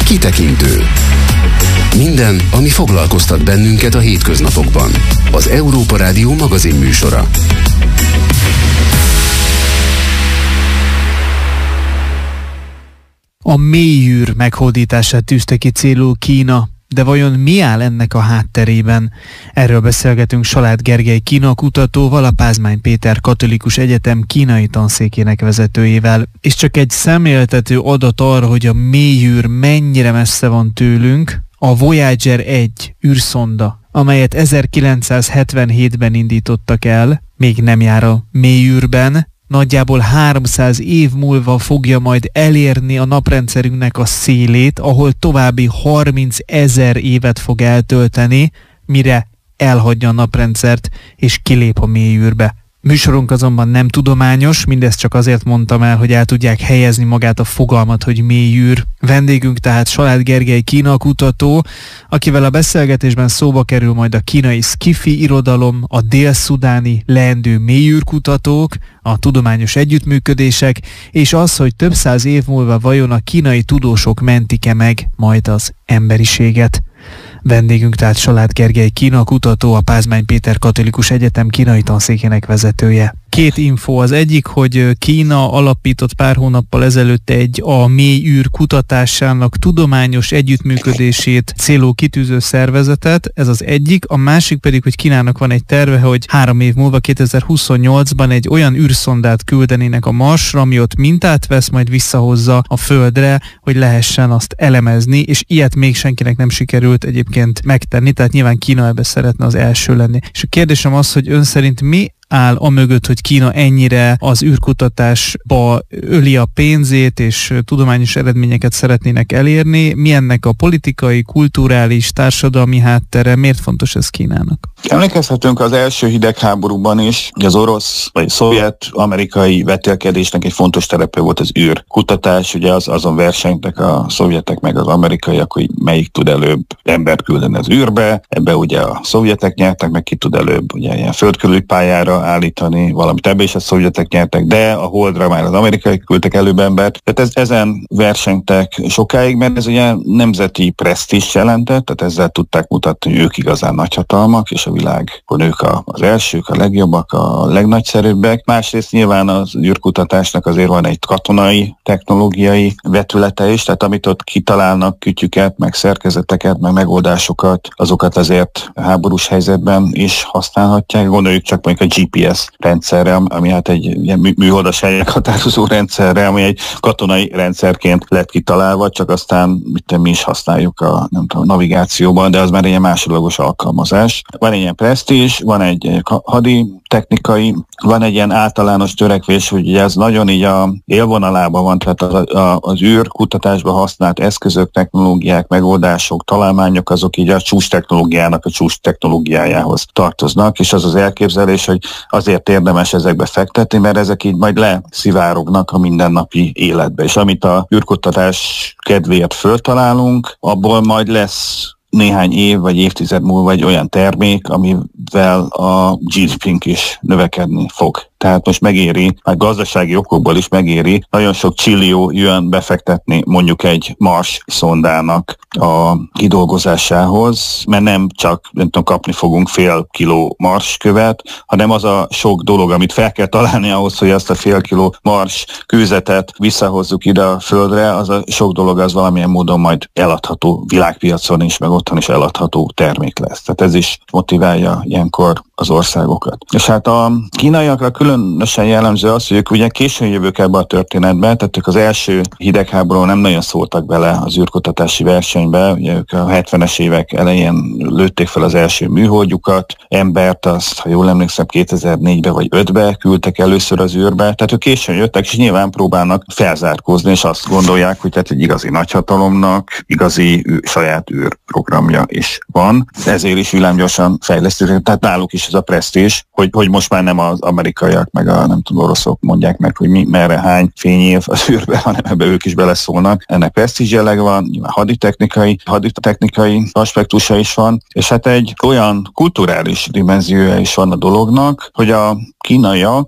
Kitekintő. Minden, ami foglalkoztat bennünket a hétköznapokban. Az Európa Rádió magazin műsora. A mélyűr meghódítását tűzte ki célul Kína, de vajon mi áll ennek a hátterében? Erről beszélgetünk Salád Gergely Kína kutatóval, a Pázmány Péter Katolikus Egyetem kínai tanszékének vezetőjével. És csak egy szemléltető adat arra, hogy a mélyűr mennyire messze van tőlünk, a Voyager 1 űrszonda, amelyet 1977-ben indítottak el, még nem jár a mélyűrben, nagyjából 300 év múlva fogja majd elérni a naprendszerünknek a szélét, ahol további 30 000 évet fog eltölteni, mire elhagyja a naprendszert és kilép a mélyűrbe. Műsorunk azonban nem tudományos, mindezt csak azért mondtam el, hogy el tudják helyezni magát a fogalmat, hogy mélyűr. Vendégünk tehát Salád Gergely Kína kutató, akivel a beszélgetésben szóba kerül majd a kínai szkifi irodalom, a dél-szudáni leendő mélyűrkutatók, a tudományos együttműködések, és az, hogy több száz év múlva vajon a kínai tudósok mentik-e meg majd az emberiséget. Vendégünk tehát Salád Gergely Kína kutató, a Pázmány Péter Katolikus Egyetem kínai tanszékének vezetője. Két info. Az egyik, hogy Kína alapított pár hónappal ezelőtt a mélyűr kutatásának tudományos együttműködését célul kitűző szervezetet, ez az egyik. A másik pedig, hogy Kínának van egy terve, hogy 3 év múlva, 2028-ban egy olyan űrszondát küldenének a Marsra, ami ott mintát vesz, majd visszahozza a Földre, hogy lehessen azt elemezni, és ilyet még senkinek nem sikerült egyébként megtenni, tehát nyilván Kína ebbe szeretne az első lenni. És a kérdésem az, hogy ön szerint mi áll amögött, hogy Kína ennyire az űrkutatásba öli a pénzét, és tudományos eredményeket szeretnének elérni. Mi ennek a politikai, kulturális, társadalmi háttere? Miért fontos ez Kínának? Emlékezhetünk az első hidegháborúban is, hogy az orosz vagy szovjet-amerikai vetélkedésnek egy fontos terepe volt az űrkutatás, ugye azon versenytek a szovjetek meg az amerikaiak, hogy melyik tud előbb embert küldeni az űrbe, ebbe ugye a szovjetek nyertek, meg ki tud előbb ugye ilyen földkörüli pályára állítani valamit, ebbe is a szovjetek nyertek, de a Holdra már az amerikai küldtek előbb embert. Tehát ezen versenytek sokáig, mert ez ugye nemzeti presztízs jelentett, tehát ezzel tudták mutatni, hogy ők igazán nagyhatalmak, és a világon ők az elsők, a legjobbak, a legnagyszerűbbek. Másrészt nyilván az űrkutatásnak azért van egy katonai, technológiai vetülete is, tehát amit ott kitalálnak, kütyüket, meg szerkezeteket, meg megoldásokat, azokat azért háborús helyzetben is használhatják. Gondoljuk csak mondjuk a GPS rendszerre, ami hát egy ilyen műholdas helyek határozó rendszerre, ami egy katonai rendszerként lett kitalálva, csak aztán mi is használjuk a navigációban, de az már egy másodlagos alkalmazás. Van egy ilyen presztízs, van egy hadi technikai, van egy ilyen általános törekvés, hogy ez nagyon így a élvonalában van, tehát az űrkutatásban használt eszközök, technológiák, megoldások, találmányok, azok így a csúcs technológiának a csúcs technológiájához tartoznak, és az az elképzelés, hogy azért érdemes ezekbe fektetni, mert ezek így majd leszivárognak a mindennapi életbe, és amit a űrkutatás kedvéért föltalálunk, abból majd lesz néhány év vagy évtized múlva egy olyan termék, amivel a GDP-nk is növekedni fog. Tehát most megéri, már gazdasági okokból is megéri nagyon sok csillió yuan befektetni mondjuk egy Mars szondának a kidolgozásához, mert nem csak kapni fogunk fél kiló Mars követ, hanem az a sok dolog, amit fel kell találni ahhoz, hogy azt a fél kiló Mars kőzetet visszahozzuk ide a Földre, az a sok dolog az valamilyen módon majd eladható világpiacon is, meg otthon is eladható termék lesz. Tehát ez is motiválja ilyenkor az országokat. És hát a kínaiakra különösen jellemző az, hogy ők ugye későn jövők ebbe a történetbe, tehát ők az első hidegháborúban nem nagyon szóltak bele az űrkutatási versenybe, ugye ők a 70-es évek elején lőtték fel az első műholdjukat, embert azt, ha jól emlékszem, 2004-be vagy 5-be küldtek először az űrbe, tehát ők későn jöttek, és nyilván próbálnak felzárkózni, és azt gondolják, hogy tehát egy igazi nagyhatalomnak igazi saját űrprogramja is van. Ezért is villámgyorsan fejlesztők, tehát náluk is ez a presztízs, hogy most már nem az amerikaiak, meg a oroszok mondják meg, hogy merre hány fényév az űrbe, hanem ebbe ők is beleszólnak. Ennek presztízs jellege van, nyilván haditechnikai aspektusa is van, és hát egy olyan kulturális dimenziója is van a dolognak, hogy a kínaiak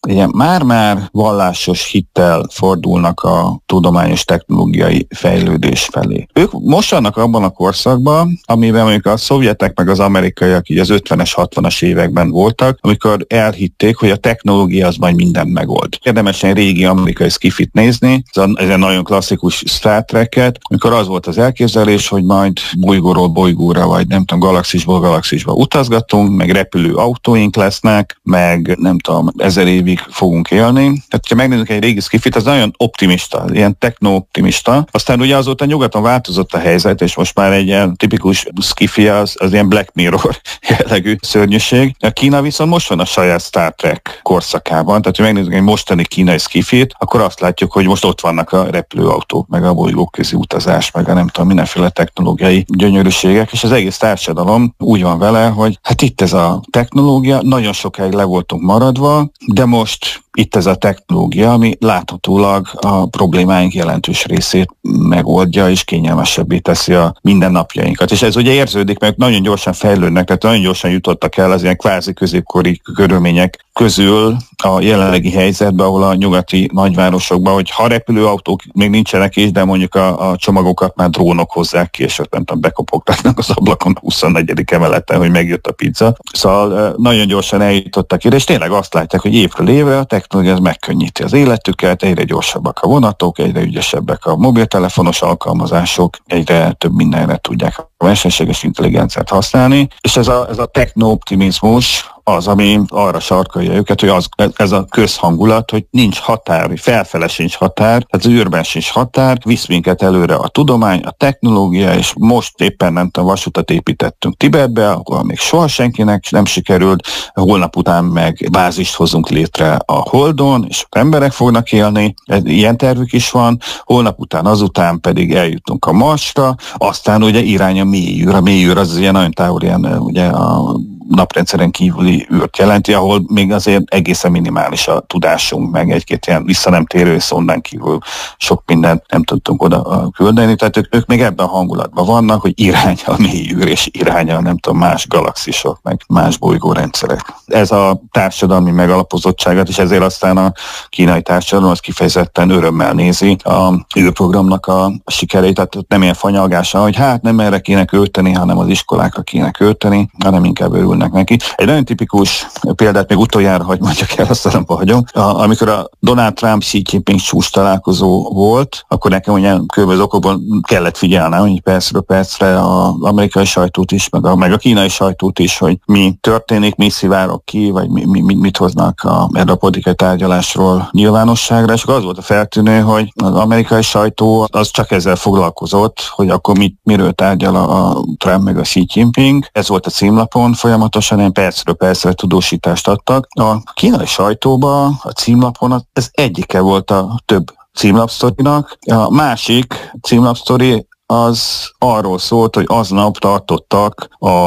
ilyen már-már vallásos hittel fordulnak a tudományos technológiai fejlődés felé. Ők most vannak abban a korszakban, amiben mondjuk a szovjetek meg az amerikaiak így az 50-es, 60-as években voltak, amikor elhitték, hogy a technológia az majd mindent megold. Érdemes egy régi amerikai skifit nézni, ez egy nagyon klasszikus Star Trek-et, amikor az volt az elképzelés, hogy majd bolygóról bolygóra, vagy nem tudom, galaxisból galaxisba utazgatunk, meg repülő autóink lesznek, meg nem tudom, 1000 évig fogunk élni. Tehát, ha megnézzük egy régi skifit, az nagyon optimista, ilyen techno-optimista. Aztán ugye azóta nyugaton változott a helyzet, és most már egy ilyen tipikus skifi az ilyen Black Mirror jellegű szörnyűség. A Kína viszont most van a saját Star Trek korszakában, tehát, ha megnézzük egy mostani kínai skifit, akkor azt látjuk, hogy most ott vannak a repülőautók, meg a bolygóközi utazás, meg a nem tudom, mindenféle technológiai gyönyörűségek, és az egész társadalom úgy van vele, hogy hát itt ez a technológia, nagyon sokáig le voltunk maradva, de most itt ez a technológia, ami láthatólag a problémáink jelentős részét megoldja és kényelmesebbé teszi a mindennapjainkat. És ez ugye érződik, mert nagyon gyorsan fejlődnek, tehát nagyon gyorsan jutottak el az ilyen kvázi középkori körülmények közül a jelenlegi helyzetben, ahol a nyugati nagyvárosokban, hogy ha repülőautók még nincsenek is, de mondjuk a csomagokat már drónok hozzák ki, és ott nem tudom, bekopogtatnak az ablakon a 24. emeleten, hogy megjött a pizza. Szóval nagyon gyorsan eljutottak ide, és tényleg azt látják, hogy évről évre a technológia megkönnyíti az életüket, egyre gyorsabbak a vonatok, egyre ügyesebbek a mobiltelefonos alkalmazások, egyre több mindenre tudják a mesterséges intelligenciát használni, és ez a techno-optimizmus az, ami arra sarkalja őket, hogy ez a közhangulat, hogy nincs határ, hogy felfele sincs határ, az űrben sincs határ, visz minket előre a tudomány, a technológia, és most éppen nem tudom, vasutat építettünk Tibetbe, ahol még soha senkinek nem sikerült, holnap után meg bázist hozunk létre a Holdon, és emberek fognak élni, ilyen tervük is van, holnap után azután pedig eljutunk a Marsra, aztán ugye irány a mélyűr. A mélyűr az ilyen nagyon távol, ilyen ugye a naprendszeren kívüli űrt jelenti, ahol még azért egészen minimális a tudásunk, meg egy-két ilyen visszanemtérő szondán kívül sok mindent nem tudtunk oda küldeni, tehát ők még ebben a hangulatban vannak, hogy irány a mélyűr, és irány a nem tudom, más galaxisok, meg más bolygórendszerek. Ez a társadalmi megalapozottságot, és ezért aztán a kínai társadalom az kifejezetten örömmel nézi a űrprogramnak a sikerét, tehát nem ilyen fanyalgása, hogy hát nem erre kéne költeni, hanem az iskolákra kéne költeni, hanem inkább örülnek neki. Egy nagyon tipikus példát még utoljára, hogy mondjak el, azt nem hagyom. Amikor a Donald Trump Xi Jinping csúcs találkozó volt, akkor nekem ugye különböző okokból kellett figyelnem, hogy percről percre az amerikai sajtót is, meg a kínai sajtót is, hogy mi történik, mi szivárog ki, vagy mit hoznak erre a politikai tárgyalásról nyilvánosságra, és akkor az volt a feltűnő, hogy az amerikai sajtó az csak ezzel foglalkozott, hogy akkor miről tárgyal a Trump meg a Xi Jinping. Ez volt a címlapon, folyamatosan ilyen percről percre tudósítást adtak. A kínai sajtóban, a címlapon ez egyike volt a több címlapsztorinak. A másik címlapsztori az arról szólt, hogy aznap tartottak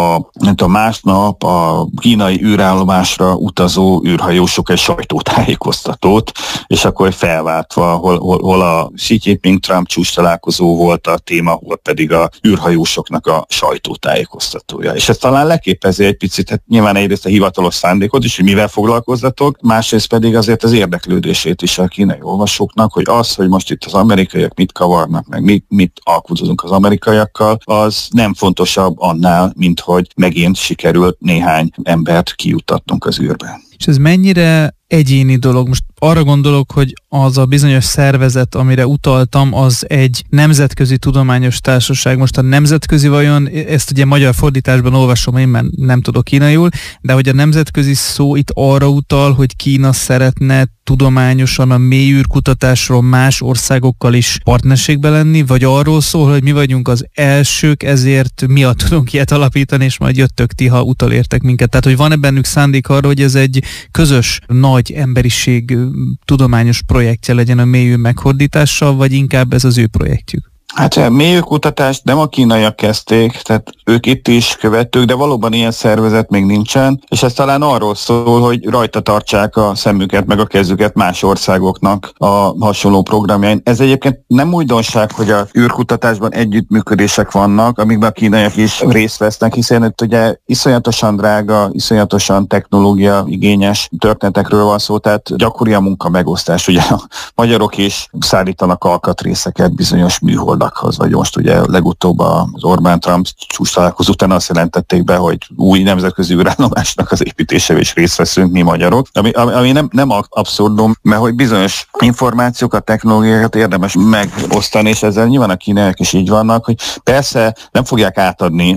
másnap a kínai űrállomásra utazó űrhajósok egy sajtótájékoztatót, és akkor felváltva, hol a Xi Jinping Trump csúcs találkozó volt a téma, hol pedig a űrhajósoknak a sajtótájékoztatója. És ez talán leképezi egy picit, hát nyilván egyrészt a hivatalos szándékot is, hogy mivel foglalkozzatok, másrészt pedig azért az érdeklődését is a kínai olvasóknak, hogy az, hogy most itt az amerikaiak mit kavarnak, meg mit alkudozunk az amerikaiakkal, az nem fontosabb annál, mint hogy megint sikerült néhány embert kijutatnunk az űrbe. És ez mennyire egyéni dolog? Most arra gondolok, hogy az a bizonyos szervezet, amire utaltam, az egy nemzetközi tudományos társaság. Most a nemzetközi vajon, ezt ugye magyar fordításban olvasom én, mert nem tudok kínaiul, de hogy a nemzetközi szó itt arra utal, hogy Kína szeretne tudományosan a mélyűrkutatásról más országokkal is partnerségbe lenni, vagy arról szól, hogy mi vagyunk az elsők, ezért miatt tudunk ilyet alapítani, és majd jöttök ti, ha utolértek minket. Tehát, hogy van-e bennük szándék arra, hogy ez egy közös, nagy emberiség tudományos projektje legyen a mélyűr meghordítással, vagy inkább ez az ő projektjük? Hát mélyűrkutatást nem a kínaiak kezdték, tehát ők itt is követők, de valóban ilyen szervezet még nincsen, és ez talán arról szól, hogy rajta tartsák a szemüket meg a kezüket más országoknak a hasonló programjain. Ez egyébként nem újdonság, hogy a űrkutatásban együttműködések vannak, amikben a kínaiak is részt vesznek, hiszen itt ugye iszonyatosan drága, iszonyatosan technológia igényes történetekről van szó, tehát gyakori a munka megosztás. Ugye a magyarok is szállítanak alkatrészeket bizonyos műholdakhoz, vagy most ugye legutóbb az Orbán-Trump csúcs találkozó után azt jelentették be, hogy új nemzetközi űrállomásnak az építésével is részt veszünk mi magyarok, ami nem abszurdum, mert hogy bizonyos információkat, technológiákat érdemes megosztani, és ezzel nyilván a kínaiak is így vannak, hogy persze nem fogják átadni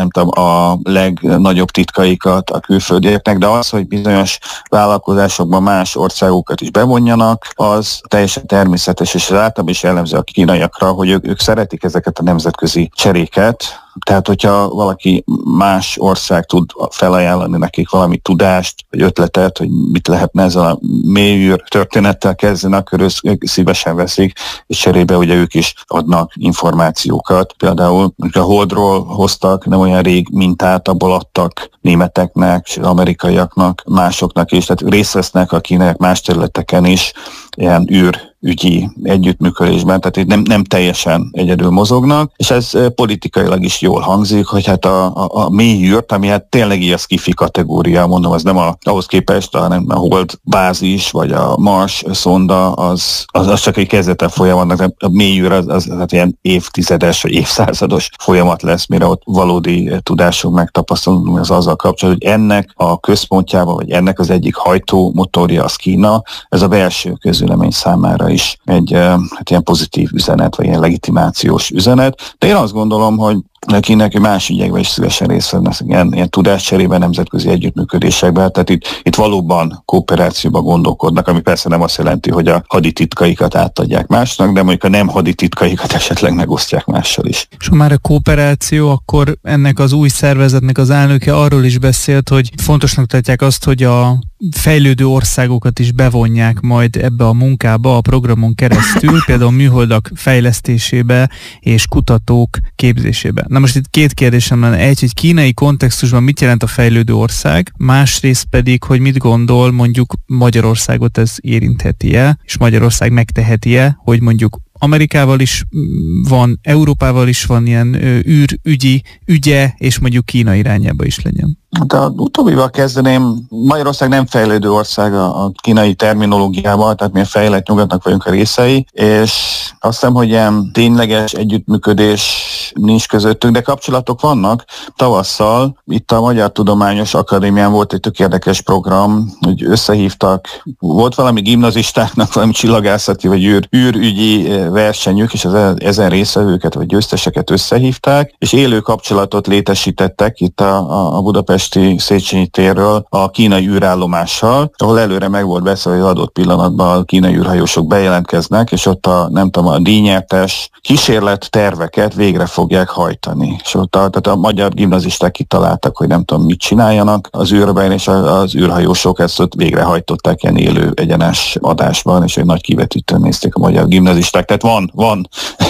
a legnagyobb titkaikat a külföldieknek, de az, hogy bizonyos vállalkozásokban más országokat is bevonjanak, az teljesen természetes, és az általában is jellemző a kínaiakra, hogy ők szeretik ezeket a nemzetközi cseréket. Tehát, hogyha valaki más ország tud felajánlani nekik valami tudást, vagy ötletet, hogy mit lehetne ezzel a mélyűr történettel kezdeni, akkor ők szívesen veszik, és cserébe ugye ők is adnak információkat. Például a Holdról hoztak nem olyan rég mintát, abból adtak németeknek, és amerikaiaknak, másoknak is, tehát részt vesznek a kínaiak más területeken is, ilyen űrügyi együttműködésben, tehát itt nem teljesen egyedül mozognak, és ez politikailag is jól hangzik, hogy hát a mélyűrt, ami hát tényleg ilyen sci-fi kategória, mondom, az nem ahhoz képest, hanem a Hold bázis, vagy a Mars szonda, az csak egy kezdete folyamatnak, a mélyűr az hát ilyen évtizedes, vagy évszázados folyamat lesz, mire ott valódi tudásunk megtapasztalunk, az azzal kapcsolatban, hogy ennek a központjában, vagy ennek az egyik hajtómotorja az Kína, ez a belső közvélemény számára is egy ilyen pozitív üzenet, vagy ilyen legitimációs üzenet. De én azt gondolom, hogy akinek más ügyekben is szívesen részt vennek ilyen tudáscserében, nemzetközi együttműködésekben, tehát itt valóban kooperációban gondolkodnak, ami persze nem azt jelenti, hogy a hadititkaikat átadják másnak, de mondjuk a nem hadititkaikat esetleg megosztják mással is. És ha már a kooperáció, akkor ennek az új szervezetnek az elnöke arról is beszélt, hogy fontosnak tartják azt, hogy a fejlődő országokat is bevonják majd ebbe a munkába a programon keresztül, például műholdak fejlesztésébe és kutatók képzésébe. Na most itt két kérdésem lenne. Egy, hogy kínai kontextusban mit jelent a fejlődő ország, másrészt pedig, hogy mit gondol, mondjuk Magyarországot ez érintheti-e, és Magyarország megteheti-e, hogy mondjuk Amerikával is van, Európával is van ilyen űrügyi ügye, és mondjuk Kína irányába is legyen. De utóbbival kezdeném, Magyarország nem fejlődő ország a kínai terminológiával, tehát mi a fejlett nyugatnak vagyunk a részei, és azt hiszem, hogy ilyen tényleges együttműködés nincs közöttünk, de kapcsolatok vannak. Tavasszal itt a Magyar Tudományos Akadémián volt egy tök érdekes program, hogy összehívtak, volt valami gimnazistáknak valami csillagászati vagy űrügyi versenyük, és ezen résztvevőket vagy győzteseket összehívták, és élő kapcsolatot létesítettek itt a budapesti Széchenyi térről a kínai űrállomással, ahol előre meg volt beszélve, hogy adott pillanatban a kínai űrhajósok bejelentkeznek, és ott a díjnyertes kísérlet terveket végre fogják hajtani. És ott tehát a magyar gimnazisták kitaláltak, hogy nem tudom mit csináljanak az űrben, és az űrhajósok ezt ott végrehajtották ilyen élő egyenes adásban, és egy nagy kivetítőn nézték a magyar gimnazisták. Tehát van.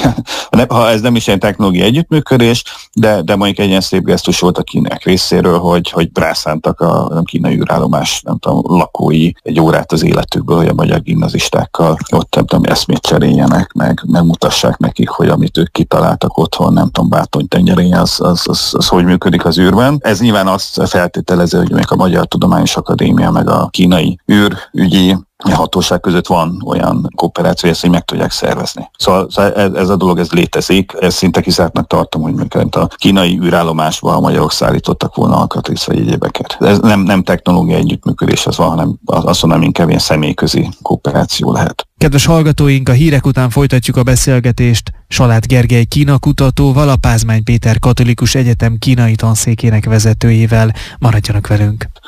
Ha ez nem is egy technológiai együttműködés, de mondjuk egy ilyen szép gesztus volt a kínaiak részéről, hogy rászántak a kínai űrállomás, nem tudom, lakói egy órát az életükből, hogy a magyar gimnazistákkal ott nem tudom, eszmét cseréljenek, megmutassák nekik, hogy amit ők kitaláltak otthon, nem tudom, Bátony tengerén, az hogy működik az űrben. Ez nyilván azt feltételező, hogy még a Magyar Tudományos Akadémia meg a kínai űrügyi hatóság között van olyan kooperáció, hogy meg tudják szervezni. Szóval ez a dolog, ez létezik, ezt szinte kizártnak tartom, hogy a kínai űrállomásban a magyarok szállítottak volna alkatrész vagy egyébeket. Ez nem technológiai együttműködés az van, hanem azt mondom, inkább ilyen személyközi kooperáció lehet. Kedves hallgatóink, a hírek után folytatjuk a beszélgetést Saláth Gergely Kína kutatóval, a Pázmány Péter Katolikus Egyetem kínai tanszékének vezetőjével. Maradjanak velünk!